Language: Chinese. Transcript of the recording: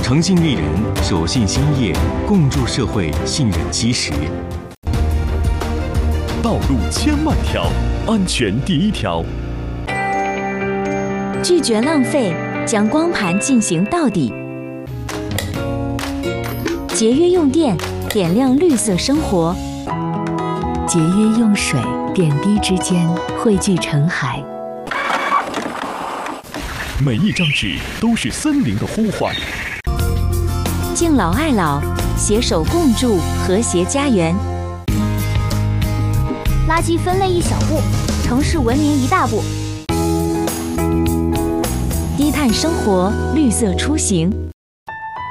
诚信立人，守信兴业，共筑社会信任基石。 道路千万条，安全第一条。 拒绝浪费，将光盘进行到底。节约用电，点亮绿色生活。 节约用水，点滴之间汇聚成海。 每一张纸都是森林的呼唤。 敬老爱老，携手共筑和谐家园。 垃圾分类一小步，城市文明一大步。 低碳生活，绿色出行。